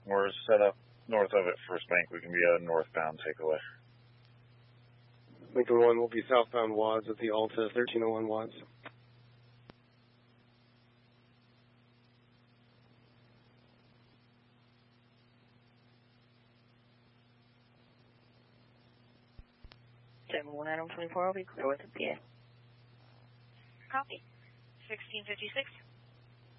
We're set up north of it, First Bank. We can be a northbound takeaway. Lincoln 1 will be southbound WADS at the Alta, 1301 WADS. Item 24 will be clear with the PA. Copy. 1656.